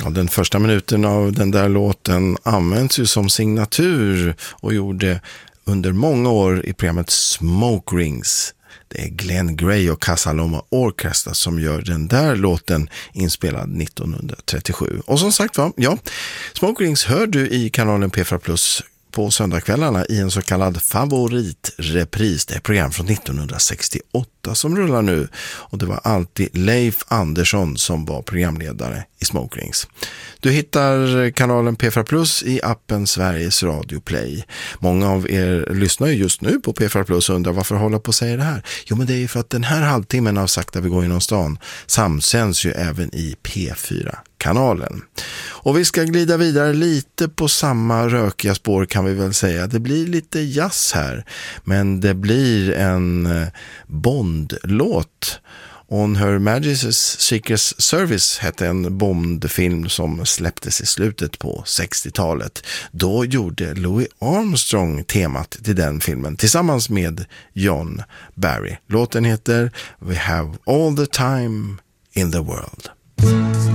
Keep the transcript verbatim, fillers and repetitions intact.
Ja, den första minuten av den där låten används ju som signatur och gjorde under många år i programmet Smoke Rings. Det är Glenn Gray och Casaloma Orchestra som gör den där låten inspelad nittonhundratrettiosju. Och som sagt va, ja, Smoke Rings hör du i kanalen P fyra Plus på söndagskvällarna i en så kallad favoritrepris. Det är ett program från nittonhundrasextioåtta som rullar nu. Och det var alltid Leif Andersson som var programledare i Smoke Rings. Du hittar kanalen P fyra Plus i appen Sveriges Radio Play. Många av er lyssnar ju just nu på P fyra Plus och undrar varför håller på att säga det här. Jo, men det är ju för att den här halvtimmen av Sakta vi går genom stan samsänds ju även i P fyra-kanalen. Och vi ska glida vidare lite på samma rökiga spår kan vi väl säga. Det blir lite jazz här, men det blir en Bond-låt. On Her Majesty's Secret Service hette en Bond-film som släpptes i slutet på sextiotalet. Då gjorde Louis Armstrong temat till den filmen tillsammans med John Barry. Låten heter We Have All the Time in the World.